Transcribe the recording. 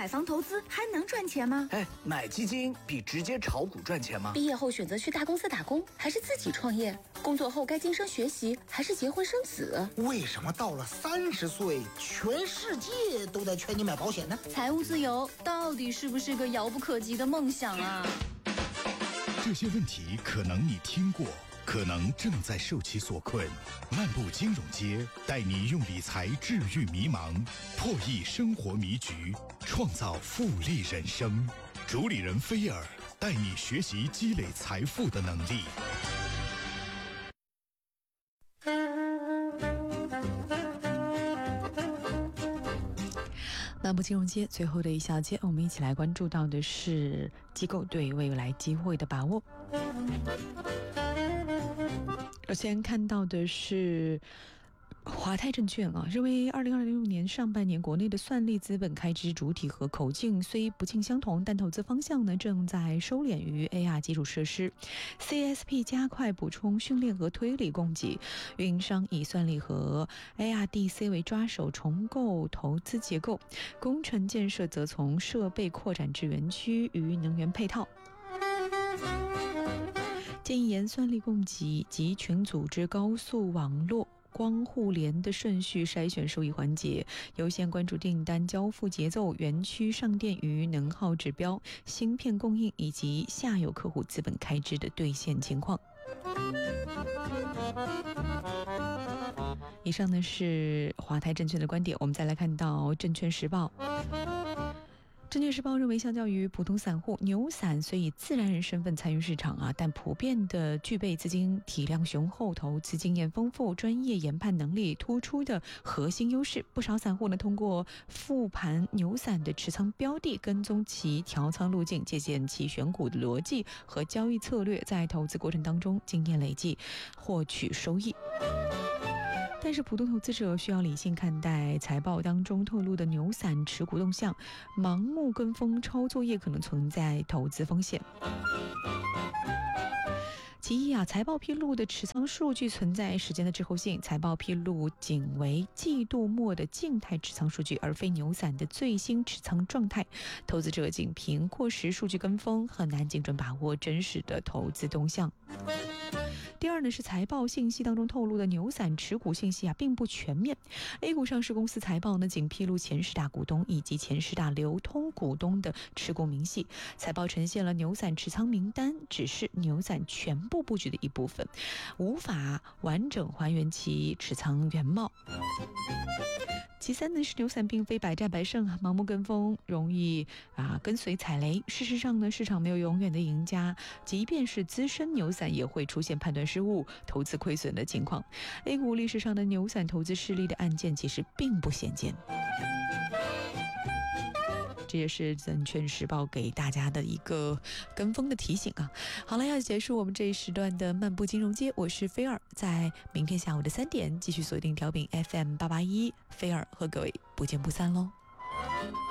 买房投资还能赚钱吗？ 买基金比直接炒股赚钱吗？ 毕业后选择去大公司打工，还是自己创业？工作后该晋升学习，还是结婚生子？ 为什么到了30岁，全世界都在劝你买保险呢？ 财务自由到底是不是个遥不可及的梦想啊？ 这些问题可能你听过，可能正在受其所困。漫步金融街，带你用理财治愈迷茫，破译生活迷局，创造复利人生。主理人菲尔带你学习积累财富的能力。 漫步金融街最后的一小节，我们一起来关注到的是机构对未来机会的把握。首先看到的是华泰证券认为2026年上半年国内的算力资本开支主体和口径虽不尽相同，但投资方向呢正在收敛于 AR 基础设施。 CSP 加快补充训练和推理供给，运营商以算力和 ARDC 为抓手重构投资结构，工程建设则从设备扩展至园区与能源配套。建议沿算力供给及群组织高速网络光互联的顺序筛选受益环节，优先关注订单交付节奏、园区上电与能耗指标、芯片供应以及下游客户资本开支的兑现情况。以上呢是华泰证券的观点，我们再来看到证券时报。证券时报认为，相较于普通散户，牛散虽以自然人身份参与市场但普遍的具备资金体量雄厚、投资经验丰富、专业研判能力突出的核心优势。不少散户呢，通过复盘牛散的持仓标的，跟踪其调仓路径，借鉴其选股的逻辑和交易策略，在投资过程当中经验累计，获取收益。但是普通投资者需要理性看待财报当中透露的牛散持股动向，盲目跟风抄作业可能存在投资风险。其一财报披露的持仓数据存在时间的滞后性，财报披露仅为季度末的静态持仓数据，而非牛散的最新持仓状态。投资者仅凭过时数据跟风，很难精准把握真实的投资动向。第二呢，是财报信息当中透露的牛散持股信息并不全面。A 股上市公司财报呢，仅披露前10大股东以及前10大流通股东的持股明细，财报呈现了牛散持仓名单，只是牛散全部布局的一部分，无法完整还原其持仓原貌。其三呢，是牛散并非百战百胜，盲目跟风容易跟随踩雷。事实上呢，市场没有永远的赢家，即便是资深牛散也会出现判断失误、投资亏损的情况。A 股历史上的牛散投资失利的案件其实并不鲜见。这也是证券时报给大家的一个跟风的提醒好了，要结束我们这一时段的漫步金融街，我是菲尔，在明天下午的3点继续锁定调频 FM881，菲尔和各位不见不散喽。